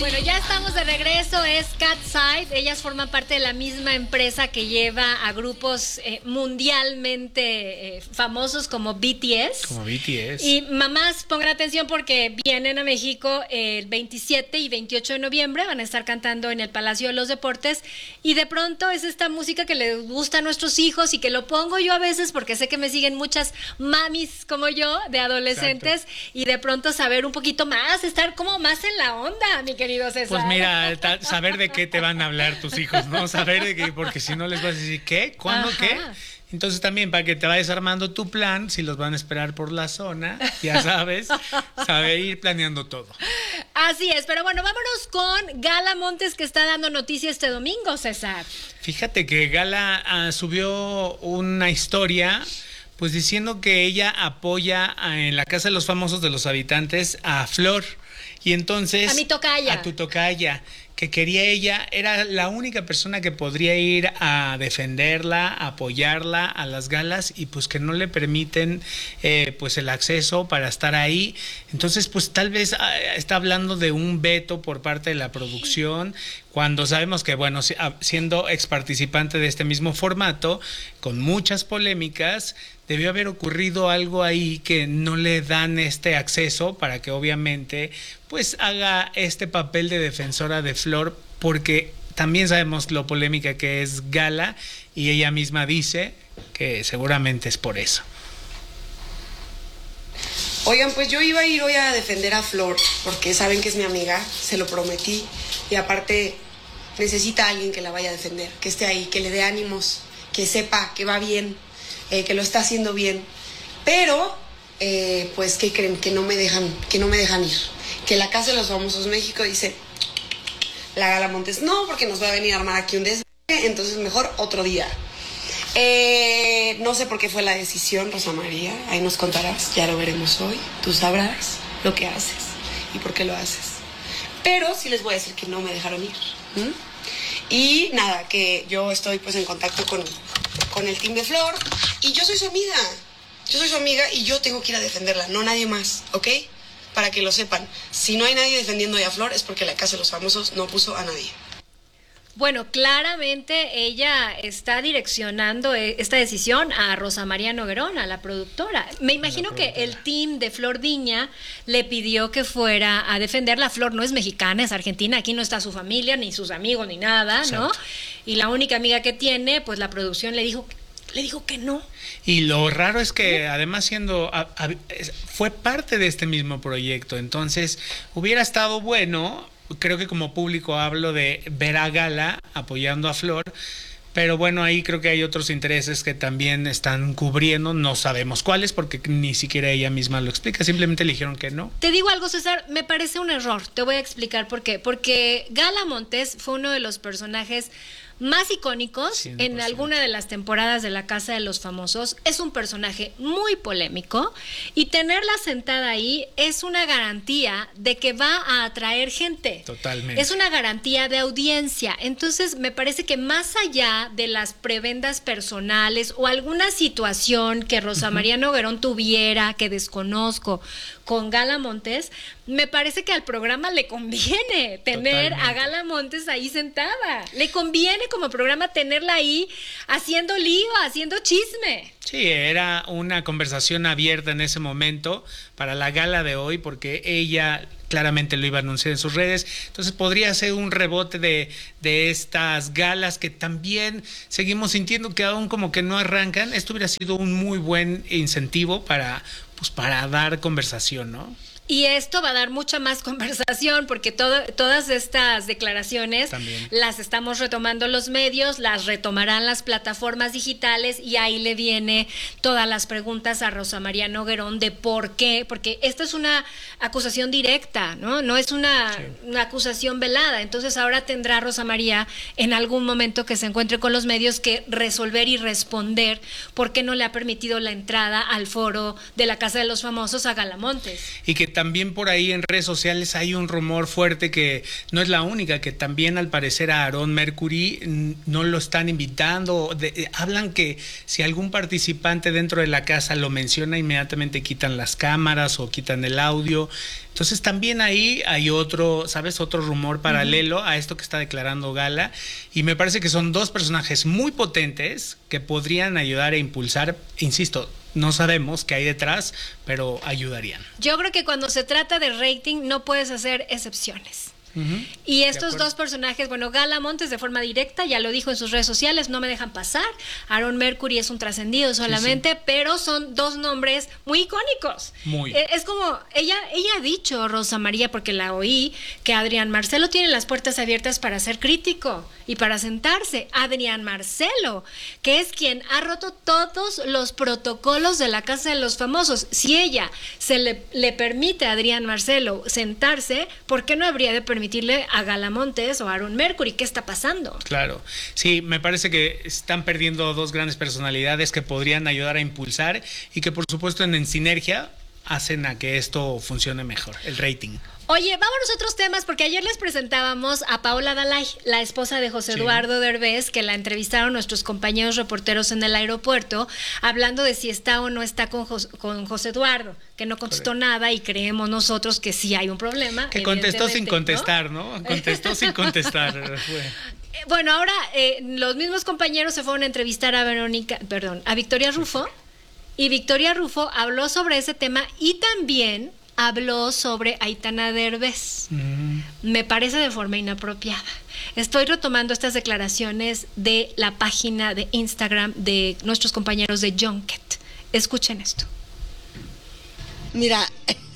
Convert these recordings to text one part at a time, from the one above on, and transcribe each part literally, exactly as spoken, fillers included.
Bueno, ya estamos de regreso, es Catside. Ellas forman parte de la misma empresa que lleva a grupos eh, mundialmente eh, famosos como B T S. Como B T S. Y mamás, pongan atención porque vienen a México el veintisiete y veintiocho de noviembre, van a estar cantando en el Palacio de los Deportes y de pronto es esta música que les gusta a nuestros hijos y que lo pongo yo a veces porque sé que me siguen muchas mamis como yo de adolescentes. Exacto. Y de pronto saber un poquito más, estar como más en la onda, mi querido César. Pues mira, ta, saber de qué te van a hablar tus hijos, ¿no? Saber de qué, porque si no les vas a decir, ¿qué? ¿Cuándo? Ajá. ¿Qué? Entonces también para que te vayas armando tu plan, si los van a esperar por la zona, ya sabes, saber ir planeando todo. Así es, pero bueno, vámonos con Gala Montes que está dando noticia este domingo, César. Fíjate que Gala uh, subió una historia pues diciendo que ella apoya uh, en la Casa de los Famosos de los Habitantes a Flor. Y entonces a mi tocaya. A tu tocaya, que quería ella, era la única persona que podría ir a defenderla, a apoyarla a las galas y pues que no le permiten eh, pues el acceso para estar ahí. Entonces pues tal vez eh, está hablando de un veto por parte de la producción, cuando sabemos que bueno, siendo ex participante de este mismo formato, con muchas polémicas, debió haber ocurrido algo ahí que no le dan este acceso para que obviamente pues haga este papel de defensora de Flor, porque también sabemos lo polémica que es Gala y ella misma dice que seguramente es por eso. Oigan, pues yo iba a ir hoy a defender a Flor porque saben que es mi amiga, se lo prometí y aparte necesita a alguien que la vaya a defender, que esté ahí, que le dé ánimos, que sepa que va bien, eh, que lo está haciendo bien, pero eh, pues ¿qué creen? Que no me dejan, que no me dejan ir, que la Casa de los Famosos México dice la Gala Montes no, porque nos va a venir a armar aquí un desastre, entonces mejor otro día. Eh, no sé por qué fue la decisión, Rosa María, ahí nos contarás, ya lo veremos hoy, tú sabrás lo que haces y por qué lo haces, pero sí les voy a decir que no me dejaron ir. ¿Mm? Y nada, que yo estoy pues en contacto con, con el team de Flor y yo soy su amiga, yo soy su amiga y yo tengo que ir a defenderla, no nadie más, ¿ok? Para que lo sepan, si no hay nadie defendiendo a Flor es porque la Casa de los Famosos no puso a nadie. Bueno, claramente ella está direccionando esta decisión a Rosa María Noguerón, a la productora. Me imagino productora. que el team de Flor Viña le pidió que fuera a defenderla. Flor no es mexicana, es argentina, aquí no está su familia, ni sus amigos, ni nada, ¿no? Exacto. Y la única amiga que tiene, pues la producción le dijo, le dijo que no. Y lo raro es que además siendo, a, a, fue parte de este mismo proyecto, entonces hubiera estado bueno. Creo que como público hablo de ver a Gala apoyando a Flor, pero bueno, ahí creo que hay otros intereses que también están cubriendo, no sabemos cuáles porque ni siquiera ella misma lo explica, simplemente le dijeron que no. Te digo algo, César, me parece un error, te voy a explicar por qué, porque Gala Montes fue uno de los personajes más icónicos cien por ciento en alguna de las temporadas de la Casa de los Famosos. Es un personaje muy polémico y tenerla sentada ahí es una garantía de que va a atraer gente. Totalmente. Es una garantía de audiencia. Entonces me parece que más allá de las prebendas personales o alguna situación que Rosa uh-huh. María Noguerón tuviera que desconozco con Gala Montes, me parece que al programa le conviene tener Totalmente. a Gala Montes ahí sentada. Le conviene como programa tenerla ahí haciendo lío, haciendo chisme. Sí, era una conversación abierta en ese momento para la gala de hoy porque ella claramente lo iba a anunciar en sus redes, entonces podría ser un rebote de, de estas galas que también seguimos sintiendo que aún como que no arrancan. Esto hubiera sido un muy buen incentivo para, pues, para dar conversación, ¿no? Y esto va a dar mucha más conversación porque todo, todas estas declaraciones También. las estamos retomando los medios, las retomarán las plataformas digitales y ahí le viene todas las preguntas a Rosa María Noguerón de por qué, porque esta es una acusación directa, ¿no? No es una, sí. una acusación velada. Entonces ahora tendrá Rosa María en algún momento que se encuentre con los medios que resolver y responder por qué no le ha permitido la entrada al foro de la Casa de los Famosos a Gala Montes. Y que también por ahí en redes sociales hay un rumor fuerte que no es la única, que también al parecer a Aaron Mercury no lo están invitando. De, eh, hablan que si algún participante dentro de la casa lo menciona, inmediatamente quitan las cámaras o quitan el audio. Entonces también ahí hay otro, ¿sabes? Otro rumor paralelo uh-huh. a esto que está declarando Gala. Y me parece que son dos personajes muy potentes que podrían ayudar a impulsar, insisto, no sabemos qué hay detrás, pero ayudarían. Yo creo que cuando se trata de rating no puedes hacer excepciones. Uh-huh. Y estos dos personajes, bueno, Gala Montes de forma directa ya lo dijo en sus redes sociales, no me dejan pasar. Aaron Mercury es un trascendido solamente, sí, sí. pero son dos nombres muy icónicos. Muy. Eh, es como, ella, ella ha dicho, Rosa María, porque la oí, que Adrián Marcelo tiene las puertas abiertas para ser crítico y para sentarse. Adrián Marcelo, que es quien ha roto todos los protocolos de la Casa de los Famosos. Si ella se le, le permite a Adrián Marcelo sentarse, ¿por qué no habría de permitirle a Gala Montes o a Aaron Mercury? ¿Qué está pasando? Claro, sí, me parece que están perdiendo dos grandes personalidades que podrían ayudar a impulsar y que por supuesto en, en sinergia hacen a que esto funcione mejor, el rating. Oye, vámonos a otros temas, porque ayer les presentábamos a Paola Dalai, la esposa de José sí. Eduardo Derbez, que la entrevistaron nuestros compañeros reporteros en el aeropuerto, hablando de si está o no está con, Jos- con José Eduardo, que no contestó Correcto. nada y creemos nosotros que sí hay un problema. Que contestó sin contestar, ¿no? ¿no? Contestó sin contestar. Fue. Bueno, ahora eh, los mismos compañeros se fueron a entrevistar a Verónica, perdón, a Victoria Rufo, y Victoria Rufo habló sobre ese tema y también habló sobre Aitana Derbez. Mm. Me parece de forma inapropiada. Estoy retomando estas declaraciones de la página de Instagram de nuestros compañeros de Junket. Escuchen esto. Mira,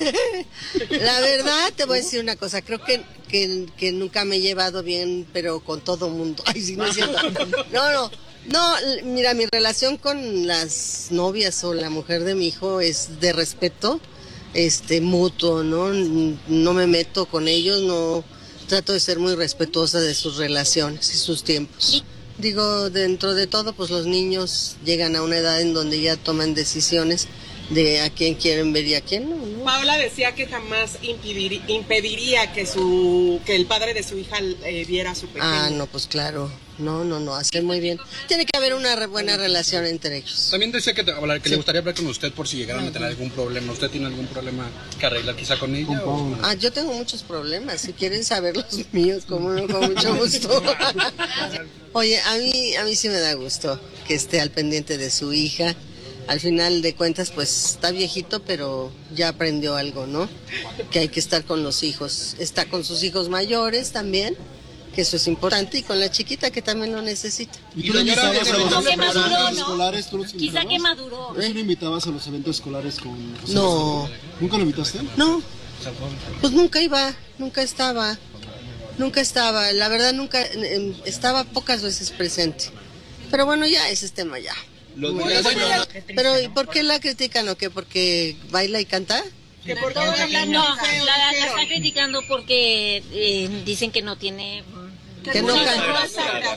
la verdad te voy a decir una cosa. Creo que, que, que nunca me he llevado bien, pero con todo mundo. Ay, sí, no es cierto. No, no. No, mira, mi relación con las novias o la mujer de mi hijo es de respeto. Este mutuo, ¿no? No me meto con ellos, no trato de ser muy respetuosa de sus relaciones y sus tiempos. Digo, dentro de todo, pues los niños llegan a una edad en donde ya toman decisiones de a quién quieren ver y a quién no, ¿no? Paola decía que jamás impedir, impediría que su que el padre de su hija eh, viera a su pequeño. Ah, no, pues claro. No, no, no, hace muy bien. Tiene que haber una re buena relación entre ellos. También decía que, te, hablar, que sí. le gustaría hablar con usted por si llegaran a tener algún problema. ¿Usted tiene algún problema que arreglar quizá con ella? O... Ah, yo tengo muchos problemas. Si quieren saber los míos, como no, con mucho gusto. Oye, a mí, a mí sí me da gusto que esté al pendiente de su hija. Al final de cuentas, pues está viejito, pero ya aprendió algo, ¿no? Que hay que estar con los hijos. Está con sus hijos mayores también, que eso es importante, y con la chiquita que también lo necesita. ¿Y tú le invitabas a los eventos maduró, escolares? ¿Tú Quizá que maduró. ¿Tú le invitabas a los eventos escolares con José? No. ¿Nunca lo invitaste? No. Pues nunca iba, nunca estaba. Nunca estaba, la verdad nunca, eh, estaba pocas veces presente. Pero bueno, ya ese es tema ya. Los Pero ¿y por qué la critican o qué? ¿Porque baila y canta? Que por no, la, la, la, la está criticando porque eh, dicen que no tiene... Que no canta.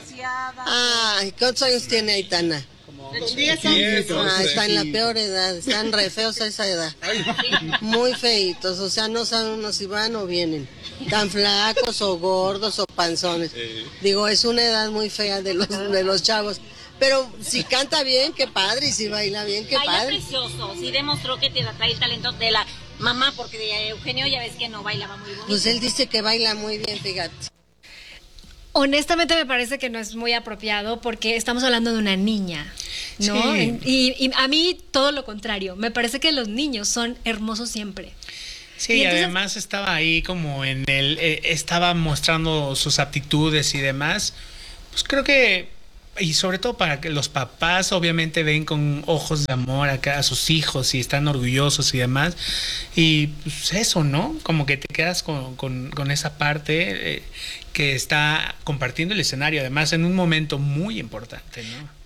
Ay, ¿cuántos años tiene Aitana? diez años. Ah, está en la peor edad, están re feos a esa edad. Muy feitos, o sea, no saben uno si van o vienen. Tan flacos o gordos o panzones. Digo, es una edad muy fea de los, de los chavos. Pero si canta bien, qué padre, y si baila bien, qué baila padre. Baila precioso, sí demostró que te trae el talento de la mamá, porque de Eugenio ya ves que no bailaba muy bonito. Pues él dice que baila muy bien, fíjate. Honestamente me parece que no es muy apropiado porque estamos hablando de una niña, ¿no? Sí. Y, y a mí todo lo contrario, me parece que los niños son hermosos siempre. Sí, y entonces, además estaba ahí como en el, eh, estaba mostrando sus aptitudes y demás, pues creo que... Y sobre todo para que los papás obviamente ven con ojos de amor acá a sus hijos y están orgullosos y demás. Y pues eso, ¿no? Como que te quedas con, con, con esa parte eh, que está compartiendo el escenario, además en un momento muy importante, ¿no?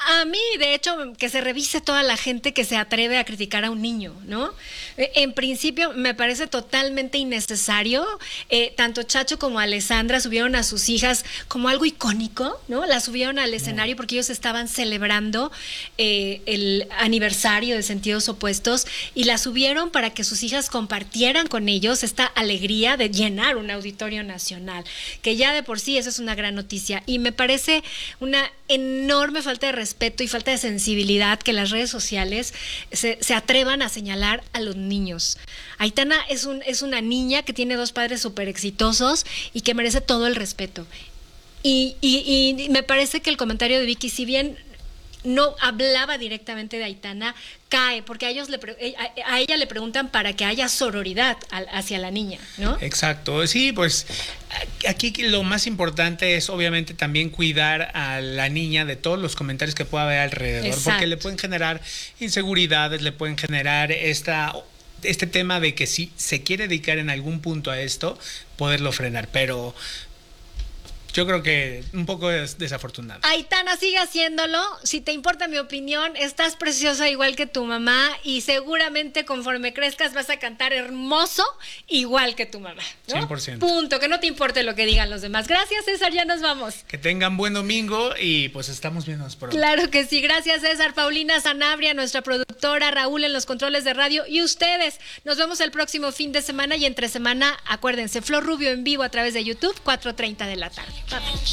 A mí, de hecho, que se revise toda la gente que se atreve a criticar a un niño, ¿no? En principio, me parece totalmente innecesario. Eh, tanto Chacho como Alessandra subieron a sus hijas como algo icónico, ¿no? Las subieron al escenario porque ellos estaban celebrando eh, el aniversario de Sentidos Opuestos y las subieron para que sus hijas compartieran con ellos esta alegría de llenar un auditorio nacional, que ya de por sí esa es una gran noticia. Y me parece una enorme falta de respeto y falta de sensibilidad que las redes sociales se, se atrevan a señalar a los niños. Aitana es, un, es una niña que tiene dos padres súper exitosos y que merece todo el respeto. Y, y, y me parece que el comentario de Vicky, si bien no hablaba directamente de Aitana, cae, porque a ellos le a, a ella le preguntan para que haya sororidad hacia la niña, ¿no? Exacto, sí, pues aquí lo más importante es obviamente también cuidar a la niña de todos los comentarios que pueda haber alrededor. Exacto. Porque le pueden generar inseguridades, le pueden generar esta este tema de que si se quiere dedicar en algún punto a esto, poderlo frenar, pero yo creo que un poco des- desafortunado. Aitana, sigue haciéndolo. Si te importa mi opinión, estás preciosa igual que tu mamá y seguramente conforme crezcas vas a cantar hermoso igual que tu mamá, ¿no? cien por ciento. Punto, que no te importe lo que digan los demás. Gracias, César, ya nos vamos. Que tengan buen domingo y pues estamos viéndonos pronto. Claro que sí, gracias César, Paulina Sanabria, nuestra productora, Raúl en los controles de radio y ustedes. Nos vemos el próximo fin de semana y entre semana, acuérdense, Flor Rubio en vivo a través de YouTube, cuatro treinta de la tarde. Bye, bye.